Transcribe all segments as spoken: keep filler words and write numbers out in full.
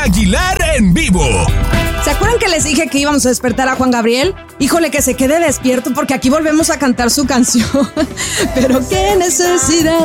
Jimena Aguilar en vivo. ¿Se acuerdan que les dije que íbamos a despertar a Juan Gabriel? Híjole, que se quede despierto porque aquí volvemos a cantar su canción. Pero qué necesidad.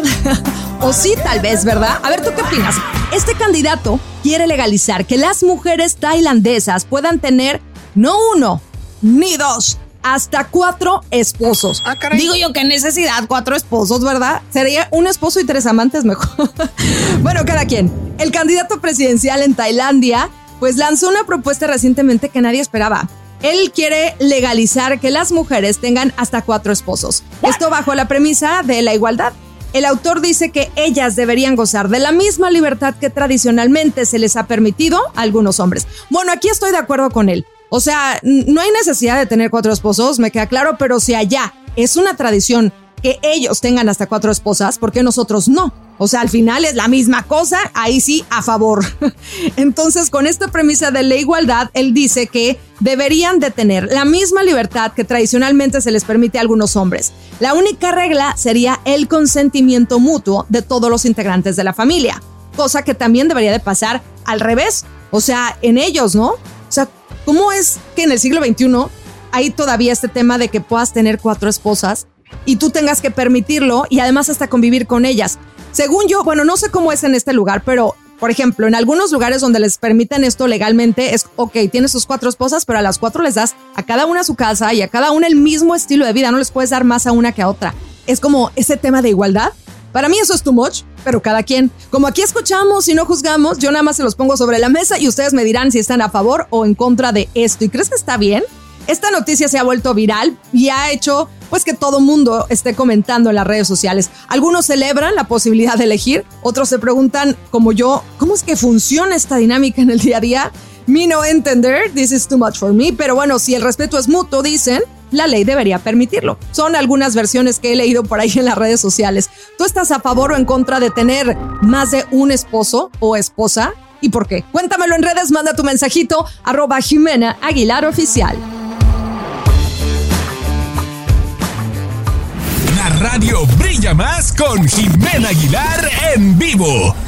O sí, tal vez, ¿verdad? A ver, ¿tú qué opinas? Este candidato quiere legalizar que las mujeres tailandesas puedan tener no uno, ni dos, hasta cuatro esposos. Ah, caray. Digo yo, qué necesidad, cuatro esposos, ¿verdad? Sería un esposo y tres amantes mejor. Bueno, cada quien. El candidato presidencial en Tailandia pues lanzó una propuesta recientemente que nadie esperaba. Él quiere legalizar que las mujeres tengan hasta cuatro esposos. Esto bajo la premisa de la igualdad. El autor dice que ellas deberían gozar de la misma libertad que tradicionalmente se les ha permitido a algunos hombres. Bueno, aquí estoy de acuerdo con él. O sea, no hay necesidad de tener cuatro esposos, me queda claro, pero si allá es una tradición que ellos tengan hasta cuatro esposas, ¿por qué nosotros no? O sea, al final es la misma cosa, ahí sí, a favor. Entonces, con esta premisa de la igualdad, él dice que deberían de tener la misma libertad que tradicionalmente se les permite a algunos hombres. La única regla sería el consentimiento mutuo de todos los integrantes de la familia, cosa que también debería de pasar al revés, o sea, en ellos, ¿no? O sea, ¿cómo es que en el siglo veintiuno hay todavía este tema de que puedas tener cuatro esposas y tú tengas que permitirlo y además hasta convivir con ellas? Según yo, bueno, no sé cómo es en este lugar, pero, por ejemplo, en algunos lugares donde les permiten esto legalmente, es, ok, tienes sus cuatro esposas, pero a las cuatro les das a cada una su casa y a cada una el mismo estilo de vida, no les puedes dar más a una que a otra. Es como ese tema de igualdad. Para mí eso es too much, pero cada quien. Como aquí escuchamos y no juzgamos, yo nada más se los pongo sobre la mesa y ustedes me dirán si están a favor o en contra de esto. ¿Y crees que está bien? Esta noticia se ha vuelto viral y ha hecho pues que todo mundo esté comentando en las redes sociales. Algunos celebran la posibilidad de elegir, otros se preguntan, como yo, ¿cómo es que funciona esta dinámica en el día a día? Me no entender, this is too much for me, pero bueno, si el respeto es mutuo, dicen, la ley debería permitirlo. Son algunas versiones que he leído por ahí en las redes sociales. ¿Tú estás a favor o en contra de tener más de un esposo o esposa? ¿Y por qué? Cuéntamelo en redes, manda tu mensajito, arroba Jimena Aguilar Oficial. La radio brilla más con Jimena Aguilar en vivo.